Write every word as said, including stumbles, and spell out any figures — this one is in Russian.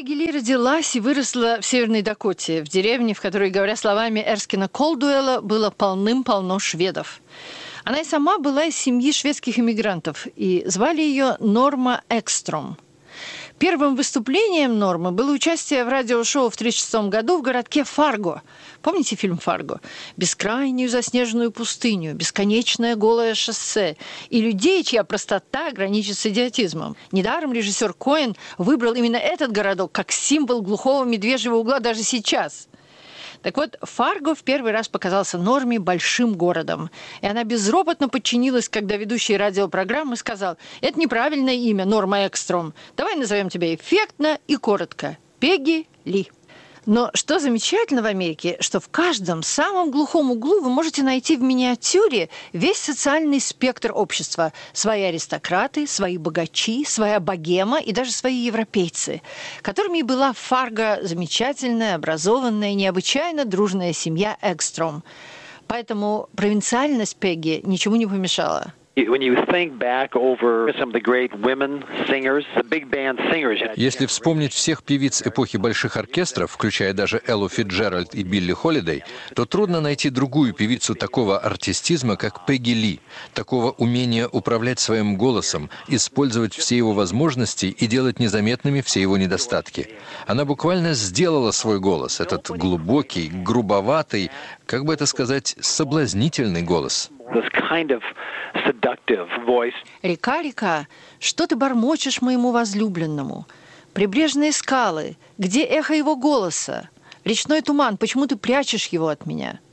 Пегги Ли родилась и выросла в Северной Дакоте, в деревне, в которой, говоря словами Эрскина Колдуэлла, было полным-полно шведов. Она и сама была из семьи шведских иммигрантов, и звали ее Норма Экстром. Первым выступлением Нормы было участие в радиошоу в тысяча девятьсот тридцать шестом году в городке Фарго. Помните фильм «Фарго»? Бескрайнюю заснеженную пустыню, бесконечное голое шоссе и людей, чья простота граничит с идиотизмом. Недаром режиссер Коэн выбрал именно этот городок как символ глухого медвежьего угла даже сейчас. Так вот, Фарго в первый раз показался Норме большим городом. И она безропотно подчинилась, когда ведущий радиопрограммы сказал: «Это неправильное имя, Норма Экстром. Давай назовем тебя эффектно и коротко. Пегги Ли». Но что замечательно в Америке, что в каждом самом глухом углу вы можете найти в миниатюре весь социальный спектр общества. Свои аристократы, свои богачи, своя богема и даже свои европейцы, которыми и была в Фарго замечательная, образованная, необычайно дружная семья Экстром. Поэтому провинциальность Пегги ничему не помешала. Если вспомнить всех певиц эпохи больших оркестров, включая даже Эллу Фицджеральд и Билли Холидей, то трудно найти другую певицу такого артистизма, как Пегги Ли, такого умения управлять своим голосом, использовать все его возможности и делать незаметными все его недостатки. Она буквально сделала свой голос, этот глубокий, грубоватый, как бы это сказать, соблазнительный голос. «Река, река, что ты бормочешь моему возлюбленному? Прибрежные скалы, где эхо его голоса? Речной туман, почему ты прячешь его от меня?»